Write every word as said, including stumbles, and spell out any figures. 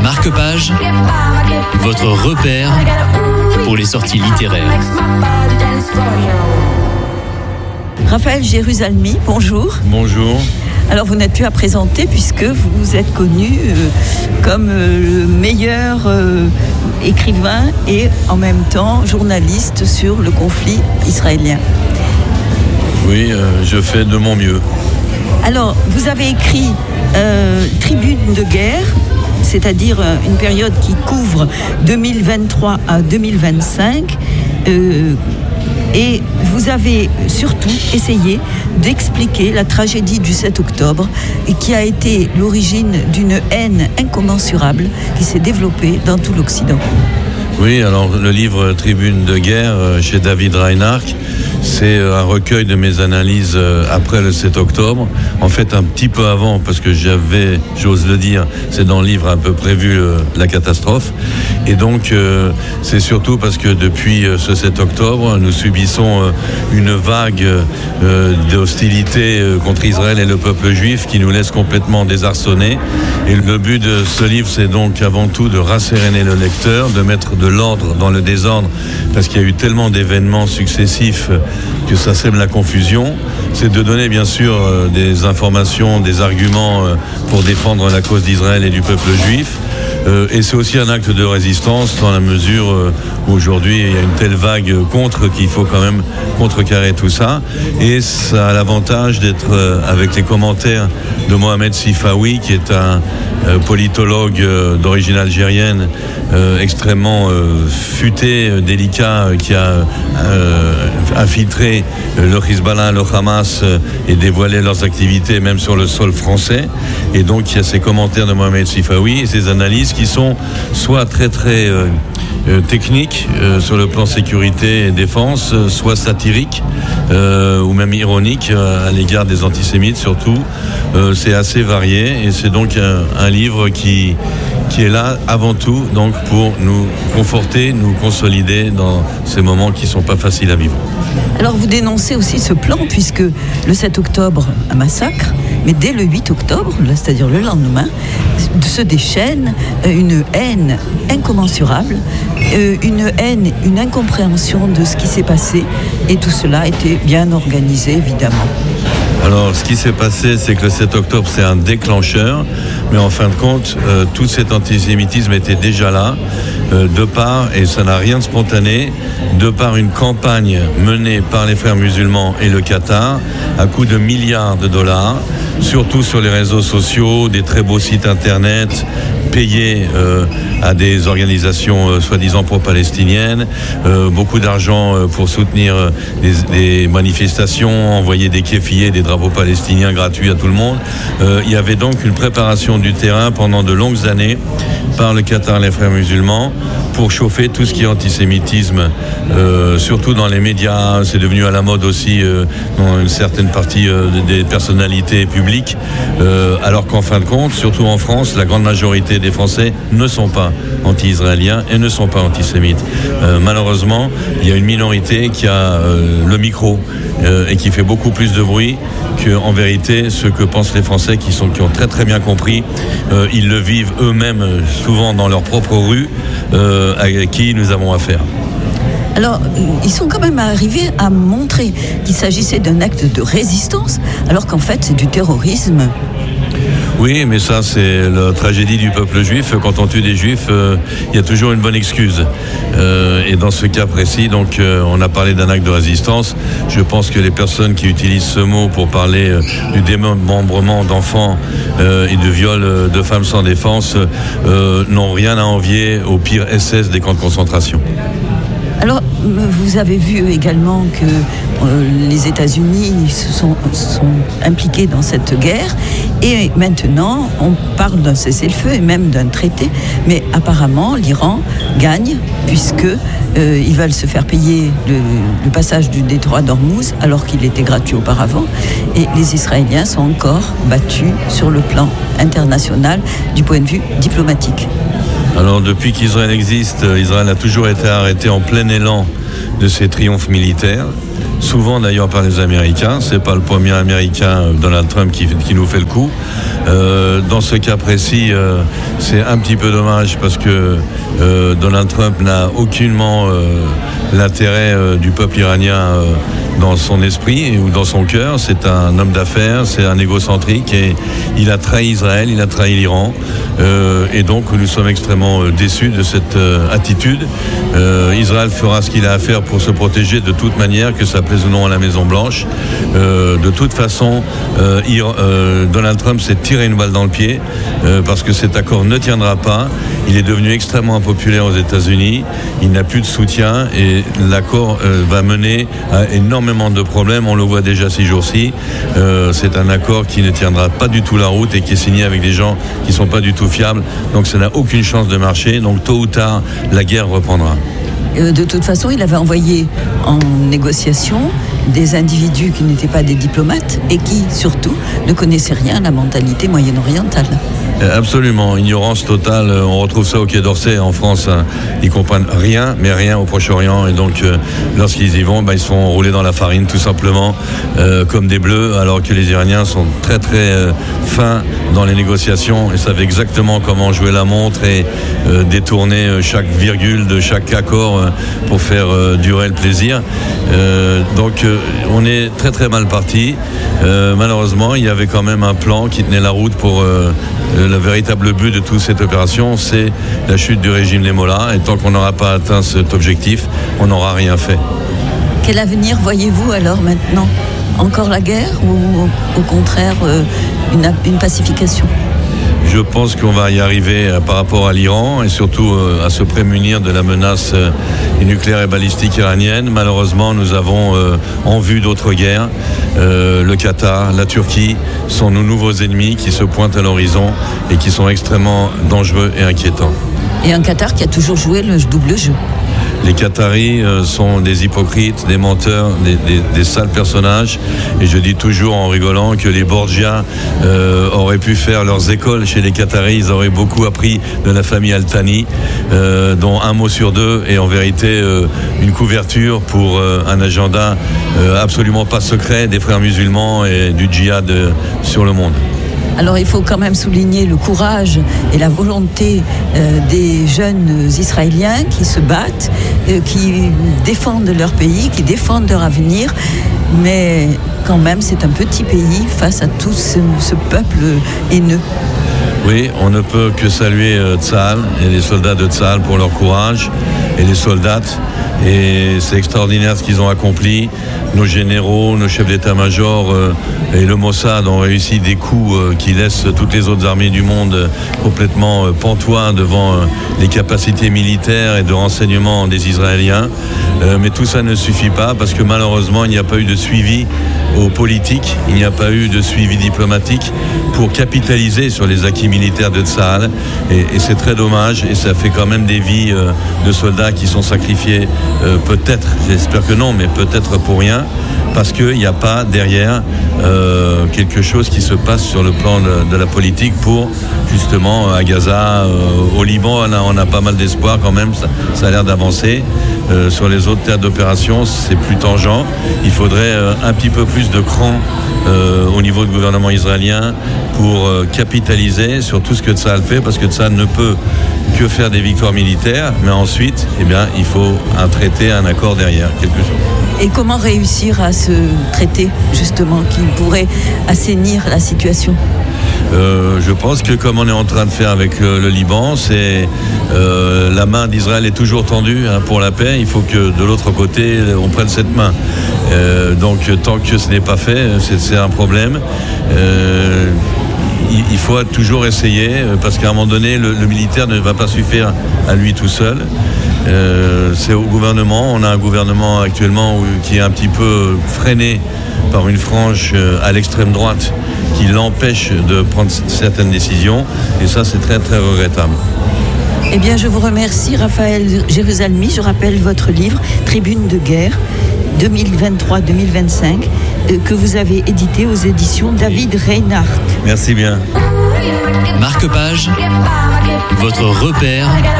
Marque-Page, votre repère pour les sorties littéraires. Raphaël Jérusalemi, bonjour. Bonjour. Alors vous n'êtes plus à présenter puisque vous êtes connu euh, comme euh, le meilleur euh, écrivain et en même temps journaliste sur le conflit israélien. Oui, euh, je fais de mon mieux. Alors vous avez écrit euh, Tribune de guerre, c'est-à-dire euh, une période qui couvre deux mille vingt-trois à deux mille vingt-cinq. Euh, Et vous avez surtout essayé d'expliquer la tragédie du sept octobre et qui a été l'origine d'une haine incommensurable qui s'est développée dans tout l'Occident. Oui, alors le livre Tribune de guerre chez David Reinhardt, c'est un recueil de mes analyses après le sept octobre. En fait, un petit peu avant, parce que j'avais, j'ose le dire, c'est dans le livre un peu prévu la catastrophe. Et donc, euh, c'est surtout parce que depuis ce sept octobre, nous subissons une vague euh, d'hostilité contre Israël et le peuple juif qui nous laisse complètement désarçonnés. Et le but de ce livre, c'est donc avant tout de rasséréner le lecteur, de mettre de l'ordre dans le désordre, parce qu'il y a eu tellement d'événements successifs que ça sème la confusion. C'est de donner bien sûr euh, des informations, des arguments euh, pour défendre la cause d'Israël et du peuple juif. Euh, et c'est aussi un acte de résistance dans la mesure euh, où aujourd'hui il y a une telle vague contre qu'il faut quand même contrecarrer tout ça. Et ça a l'avantage d'être euh, avec les commentaires de Mohamed Sifawi, qui est un euh, politologue euh, d'origine algérienne euh, extrêmement euh, futé, euh, délicat, euh, qui a euh, infiltré euh, le Hezbollah, le Hamas euh, et dévoilé leurs activités même sur le sol français. Et donc il y a ces commentaires de Mohamed Sifawi et ces analyses qui sont soit très très euh, euh, techniques euh, sur le plan sécurité et défense, euh, soit satiriques euh, ou même ironiques euh, à l'égard des antisémites surtout. Euh, c'est assez varié et c'est donc un, un livre qui, qui est là avant tout donc pour nous conforter, nous consolider dans ces moments qui ne sont pas faciles à vivre. Alors vous dénoncez aussi ce plan puisque le sept octobre, un massacre, mais dès le huit octobre, c'est-à-dire le lendemain, se déchaîne une haine incommensurable, une haine, une incompréhension de ce qui s'est passé, et tout cela était bien organisé, évidemment. Alors, ce qui s'est passé, c'est que le sept octobre, c'est un déclencheur, mais en fin de compte, euh, tout cet antisémitisme était déjà là, euh, de part, et ça n'a rien de spontané, de par une campagne menée par les frères musulmans et le Qatar, à coût de milliards de dollars, surtout sur les réseaux sociaux, des très beaux sites internet, payés euh, à des organisations euh, soi-disant pro-palestiniennes, euh, beaucoup d'argent euh, pour soutenir euh, des, des manifestations, envoyer des kéfillés, des drapeaux palestiniens gratuits à tout le monde. Euh, il y avait donc une préparation du terrain pendant de longues années par le Qatar et les frères musulmans pour chauffer tout ce qui est antisémitisme, euh, surtout dans les médias. C'est devenu à la mode aussi euh, dans une certaine partie euh, des personnalités publiques, euh, alors qu'en fin de compte, surtout en France, la grande majorité des Français ne sont pas anti-israéliens et ne sont pas antisémites. Euh, malheureusement, il y a une minorité qui a euh, le micro euh, et qui fait beaucoup plus de bruit qu'en vérité ce que pensent les Français qui, sont, qui ont très très bien compris. Euh, ils le vivent eux-mêmes souvent dans leur propre rue euh, à qui nous avons affaire. Alors, ils sont quand même arrivés à montrer qu'il s'agissait d'un acte de résistance, alors qu'en fait, c'est du terrorisme. Oui, mais ça, c'est la tragédie du peuple juif. Quand on tue des juifs, euh, il y a toujours une bonne excuse. Euh, et dans ce cas précis, donc, euh, on a parlé d'un acte de résistance. Je pense que les personnes qui utilisent ce mot pour parler euh, du démembrement d'enfants euh, et de viol euh, de femmes sans défense euh, n'ont rien à envier au pire S S des camps de concentration. Alors, vous avez vu également que euh, les États-Unis se sont, sont impliqués dans cette guerre et maintenant on parle d'un cessez-le-feu et même d'un traité, mais apparemment l'Iran gagne puisque euh, ils veulent se faire payer le, le passage du détroit d'Ormuz alors qu'il était gratuit auparavant, et les Israéliens sont encore battus sur le plan international du point de vue diplomatique. Alors depuis qu'Israël existe, Israël a toujours été arrêté en plein élan de ses triomphes militaires. souvent d'ailleurs par les Américains. C'est pas le premier Américain, Donald Trump, qui, qui nous fait le coup. Euh, dans ce cas précis, euh, c'est un petit peu dommage parce que euh, Donald Trump n'a aucunement euh, l'intérêt euh, du peuple iranien euh, dans son esprit ou dans son cœur. C'est un homme d'affaires, c'est un égocentrique et il a trahi Israël, il a trahi l'Iran. Euh, et donc nous sommes extrêmement euh, déçus de cette euh, attitude. Euh, Israël fera ce qu'il a à faire pour se protéger de toute manière, que ça plaise ou non à la Maison Blanche. Euh, de toute façon, euh, il, euh, Donald Trump s'est tiré une balle dans le pied euh, parce que cet accord ne tiendra pas. Il est devenu extrêmement impopulaire aux États-Unis. Il n'a plus de soutien et l'accord euh, va mener à énormément de problèmes. On le voit déjà ces jours-ci. Euh, c'est un accord qui ne tiendra pas du tout la route et qui est signé avec des gens qui ne sont pas du tout fiables. Donc ça n'a aucune chance de marcher. Donc tôt ou tard, la guerre reprendra. De toute façon, il avait envoyé en négociation des individus qui n'étaient pas des diplomates et qui, surtout, ne connaissaient rien à la mentalité moyen-orientale. Absolument, ignorance totale. On retrouve ça au Quai d'Orsay en France. Hein. Ils comprennent rien, mais rien au Proche-Orient. Et donc, euh, lorsqu'ils y vont, bah, ils se font rouler dans la farine, tout simplement, euh, comme des bleus, alors que les Iraniens sont très, très euh, fins dans les négociations et savent exactement comment jouer la montre et euh, détourner euh, chaque virgule de chaque accord euh, pour faire euh, durer le plaisir. Euh, donc, euh, on est très, très mal parti. Euh, malheureusement, il y avait quand même un plan qui tenait la route pour... Euh, le véritable but de toute cette opération, c'est la chute du régime des Mollahs. Et tant qu'on n'aura pas atteint cet objectif, on n'aura rien fait. Quel avenir voyez-vous alors maintenant ? Encore la guerre ou au contraire une, une pacification ? Je pense qu'on va y arriver par rapport à l'Iran et surtout à se prémunir de la menace nucléaire et balistique iranienne. Malheureusement, nous avons en vue d'autres guerres. Le Qatar, la Turquie sont nos nouveaux ennemis qui se pointent à l'horizon et qui sont extrêmement dangereux et inquiétants. Et un Qatar qui a toujours joué le double jeu. Les Qataris euh, sont des hypocrites, des menteurs, des, des, des sales personnages. Et je dis toujours en rigolant que les Borgia euh, auraient pu faire leurs écoles chez les Qataris. Ils auraient beaucoup appris de la famille Al Thani, euh, dont un mot sur deux est en vérité euh, une couverture pour euh, un agenda euh, absolument pas secret des frères musulmans et du djihad euh, sur le monde. Alors il faut quand même souligner le courage et la volonté euh, des jeunes Israéliens qui se battent, euh, qui défendent leur pays, qui défendent leur avenir. Mais quand même, c'est un petit pays face à tout ce, ce peuple haineux. Oui, on ne peut que saluer euh, Tsahal et les soldats de Tsahal pour leur courage et les soldates. Et c'est extraordinaire ce qu'ils ont accompli. Nos généraux, nos chefs d'état-major euh, et le Mossad ont réussi des coups euh, qui laissent toutes les autres armées du monde euh, complètement euh, pantois devant euh, les capacités militaires et de renseignement des Israéliens. Euh, mais tout ça ne suffit pas parce que malheureusement, il n'y a pas eu de suivi aux politiques, il n'y a pas eu de suivi diplomatique pour capitaliser sur les acquis militaires de Tsahal. Et, et c'est très dommage et ça fait quand même des vies euh, de soldats qui sont sacrifiés. Euh, peut-être, j'espère que non, mais peut-être pour rien, parce qu'il n'y a pas derrière euh, quelque chose qui se passe sur le plan de, de la politique pour justement à Gaza, euh, au Liban, on a, on a pas mal d'espoir quand même, ça, ça a l'air d'avancer. Euh, sur les autres théâtres d'opération, c'est plus tangent. Il faudrait euh, un petit peu plus de cran euh, au niveau du gouvernement israélien pour euh, capitaliser sur tout ce que Tsahal fait, parce que Tsahal ne peut que faire des victoires militaires, mais ensuite, eh bien, il faut un traité, un accord derrière, quelque chose. Et comment réussir à ce traité, justement, qui pourrait assainir la situation ? Euh, je pense que comme on est en train de faire avec le, le Liban, c'est euh, la main d'Israël est toujours tendue hein, pour la paix. Il faut que de l'autre côté, on prenne cette main. Euh, donc tant que ce n'est pas fait, c'est, c'est un problème. Euh, il, il faut toujours essayer, parce qu'à un moment donné, le, le militaire ne va pas suffire à lui tout seul. Euh, c'est au gouvernement. On a un gouvernement actuellement où, qui est un petit peu freiné par une frange à l'extrême droite qui l'empêche de prendre certaines décisions. Et ça, c'est très, très regrettable. Eh bien, je vous remercie, Raphaël Jérusalemi. Je rappelle votre livre, Tribune de guerre, deux mille vingt-trois deux mille vingt-cinq, euh, que vous avez édité aux éditions David Reinhardt. Merci bien. Marque-Page, votre repère